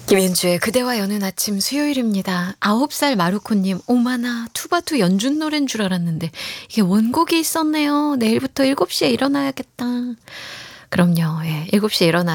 김현주의 그대와 여는 아침 수요일입니다. 9살 마루코님, 오마나 투바투 연준 노래인 줄 알았는데 이게 원곡이 있었네요. 내일부터 7시에 일어나야겠다. 그럼요. 예, 7시에 일어나